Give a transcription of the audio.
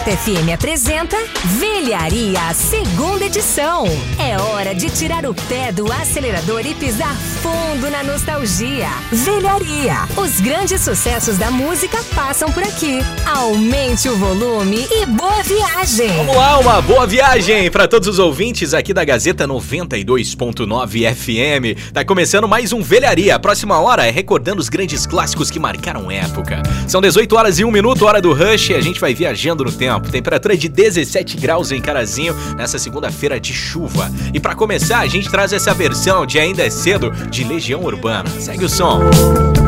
FM apresenta Velharia, segunda edição. É hora de tirar o pé do acelerador e pisar fundo na nostalgia. Velharia, os grandes sucessos da música passam por aqui. Aumente o volume e boa viagem. Vamos lá, uma boa viagem para todos os ouvintes aqui da Gazeta 92.9 FM. Tá começando mais um Velharia. A próxima hora é recordando os grandes clássicos que marcaram época. São 18 horas e 1 minuto, hora do Rush, e a gente vai viajando no tempo. Temperatura de 17 graus em Carazinho nessa segunda-feira de chuva. E pra começar, a gente traz essa versão de Ainda é Cedo, de Legião Urbana. Segue o som.